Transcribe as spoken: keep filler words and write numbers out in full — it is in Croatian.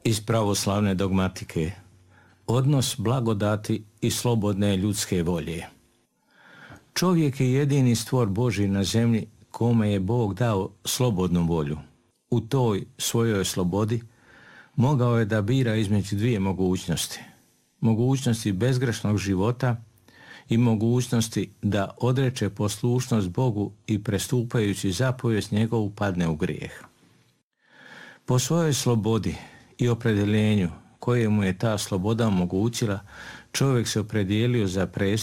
Iz pravoslavne dogmatike. Odnos blagodati i slobodne ljudske volje. Čovjek je jedini stvor Božji na zemlji kome je Bog dao slobodnu volju. U toj svojoj slobodi mogao je da bira između dvije mogućnosti. Mogućnosti bezgrešnog života i mogućnosti da odreče poslušnost Bogu i prestupajući zapovijest njegovu padne u grijeh. Po svojoj slobodi i opredjeljenju koje mu je ta sloboda omogućila, čovjek se opredijelio za prestup